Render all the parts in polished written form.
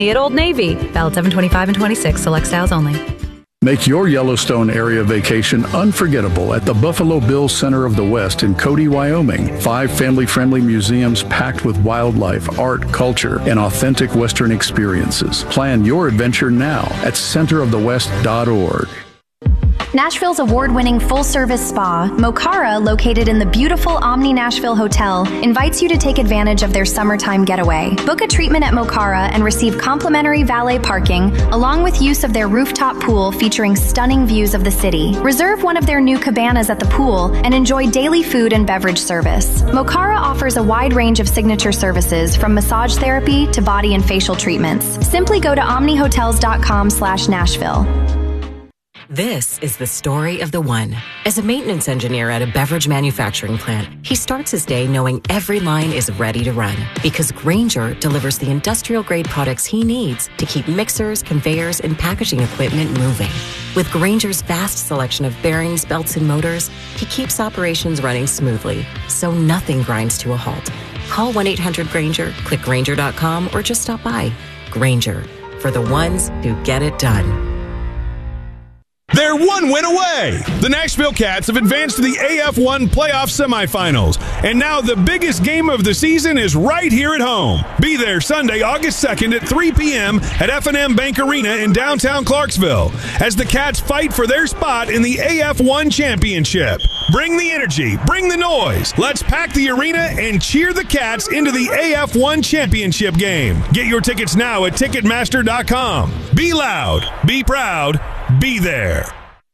at Old Navy. Valid 7/25 and 26. Select styles only. Make your Yellowstone area vacation unforgettable at the Buffalo Bills Center of the West in Cody, Wyoming. 5 family-friendly museums packed with wildlife, art, culture, and authentic Western experiences. Plan your adventure now at centerofthewest.org. Nashville's award-winning full-service spa, Mokara, located in the beautiful Omni Nashville Hotel, invites you to take advantage of their summertime getaway. Book a treatment at Mokara and receive complimentary valet parking, along with use of their rooftop pool featuring stunning views of the city. Reserve one of their new cabanas at the pool and enjoy daily food and beverage service. Mokara offers a wide range of signature services, from massage therapy to body and facial treatments. Simply go to omnihotels.com/Nashville. This is the story of the one. As a maintenance engineer at a beverage manufacturing plant, he starts his day knowing every line is ready to run, because Grainger delivers the industrial-grade products he needs to keep mixers, conveyors, and packaging equipment moving. With Grainger's vast selection of bearings, belts, and motors, he keeps operations running smoothly, so nothing grinds to a halt. Call 1-800-GRAINGER, click Grainger.com, or just stop by. Grainger, for the ones who get it done. They're one win away. The Nashville Cats have advanced to the AF1 playoff semifinals. And now the biggest game of the season is right here at home. Be there Sunday, August 2nd at 3 p.m. at F&M Bank Arena in downtown Clarksville as the Cats fight for their spot in the AF1 championship. Bring the energy, bring the noise. Let's pack the arena and cheer the Cats into the AF1 championship game. Get your tickets now at Ticketmaster.com. Be loud, be proud, be there.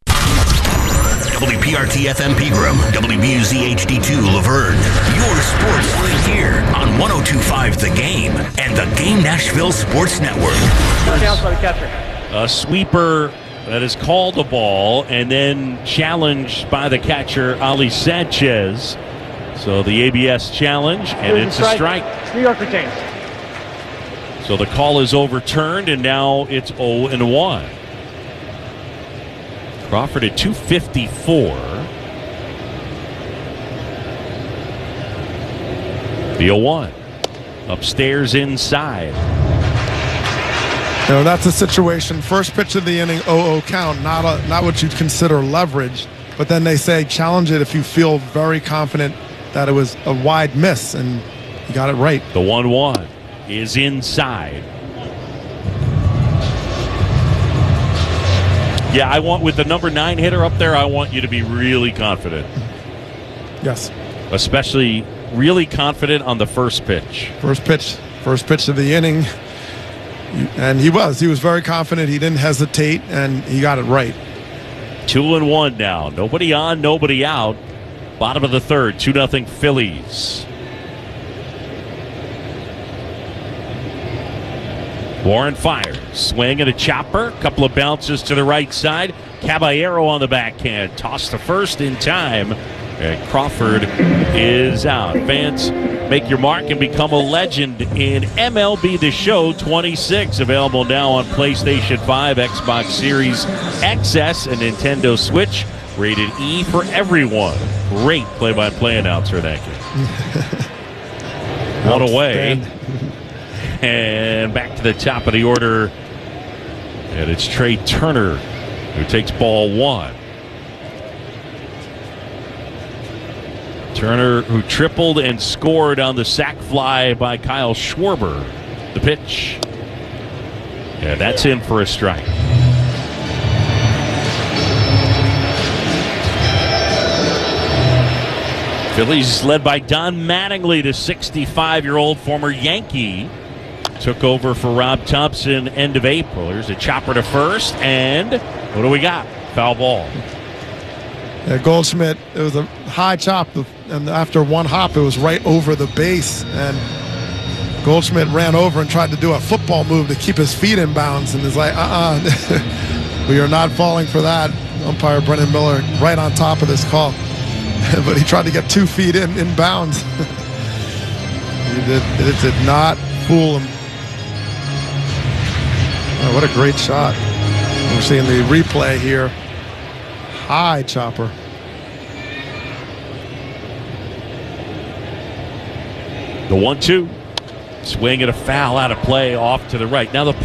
WPRT FM Pegram, WBUZ HD2 Laverne. Your sports right here on 102.5 The Game and the Game Nashville Sports Network. A sweeper that has called the ball and then challenged by the catcher, Ali Sanchez. So the ABS challenge, and it's a strike. New York retains. So the call is overturned, and now it's 0-1. Crawford at 254. The 0-1. Upstairs inside. You know, that's a situation. First pitch of the inning, 0-0 count. Not what you'd consider leverage. But then they say challenge it if you feel very confident that it was a wide miss, and you got it right. The 1-1 is inside. Yeah, I want, with the number 9 hitter up there, I want you to be really confident. Yes. Especially really confident on the first pitch. First pitch of the inning. And he was very confident. He didn't hesitate, and he got it right. 2-1 now. Nobody on, nobody out. Bottom of the third, 2-0 Phillies. Warren fires. Swing and a chopper. Couple of bounces to the right side. Caballero on the backhand. Toss to first in time. And Crawford is out. Fans, make your mark and become a legend in MLB The Show 26. Available now on PlayStation 5, Xbox Series XS, and Nintendo Switch. Rated E for everyone. Great play-by-play announcer, thank you. One away. And back to the top of the order. And it's Trey Turner who takes ball 1. Turner, who tripled and scored on the sac fly by Kyle Schwarber. The pitch. And that's in for a strike. Phillies led by Don Mattingly, the 65-year-old former Yankee. Took over for Rob Thompson end of April. There's a chopper to first, and what do we got? Foul ball. Yeah, Goldschmidt, it was a high chop, and after one hop, it was right over the base, and Goldschmidt ran over and tried to do a football move to keep his feet in bounds, and is like, we are not falling for that. Umpire Brennan Miller right on top of this call. But he tried to get 2 feet in bounds. It did not fool him. Oh, what a great shot. We're seeing the replay here. High chopper. The 1-2. Swing and a foul out of play off to the right. Now the